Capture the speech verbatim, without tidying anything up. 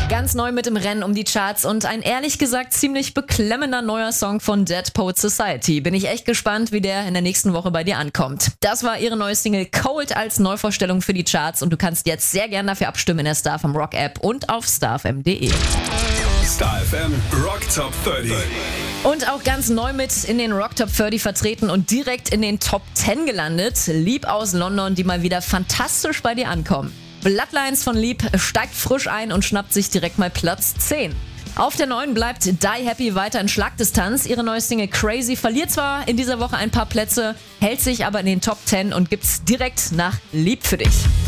Ganz neu mit im Rennen um die Charts und ein ehrlich gesagt ziemlich beklemmender neuer Song von Dead Poets Society. Bin ich echt gespannt, wie der in der nächsten Woche bei dir ankommt. Das war ihre neue Single Cold als Neuvorstellung für die Charts und du kannst jetzt sehr gern dafür abstimmen in der Star F M Rock App und auf star f m punkt d e. Star F M Rock Top dreißig. Und auch ganz neu mit in den Rock Top dreißig vertreten und direkt in den Top zehn gelandet. Lieb aus London, die mal wieder fantastisch bei dir ankommen. Bloodlines von Lieb steigt frisch ein und schnappt sich direkt mal Platz zehn. Auf der neun bleibt Die Happy weiter in Schlagdistanz. Ihre neue Single Crazy verliert zwar in dieser Woche ein paar Plätze, hält sich aber in den Top zehn und gibt's direkt nach Lieb für dich.